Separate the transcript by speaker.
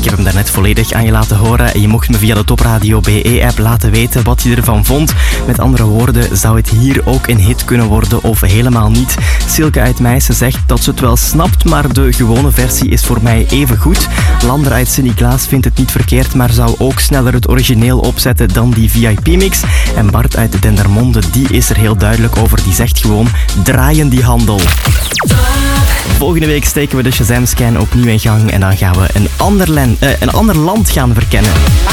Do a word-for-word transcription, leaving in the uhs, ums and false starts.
Speaker 1: Ik heb hem daarnet volledig aan je laten horen. Je mocht me via de Top Radio B E-app laten weten wat je ervan vond. Met andere woorden, zou het hier ook een hit kunnen worden of helemaal niet? Silke uit Meissen zegt dat ze het wel snapt, maar de gewone versie is voor mij even goed. Lander uit Sint-Niklaas vindt het niet verkeerd, maar zou ook sneller het origineel opzetten dan die V I P-mix. En Bart uit Dendermonde, die is er heel duidelijk over. Die zegt gewoon, draaien die handel. Volgende week steken we de Shazam-scan opnieuw in gang en dan gaan we een ander, len- uh, een ander land gaan verkennen.